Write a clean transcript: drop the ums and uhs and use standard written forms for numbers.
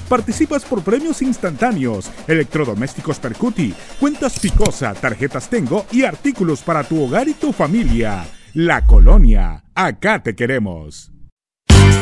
Participas por premios instantáneos, electrodomésticos Percuti, cuentas Picosa, tarjetas Tengo y artículos para tu hogar y tu familia. La Colonia, acá te queremos.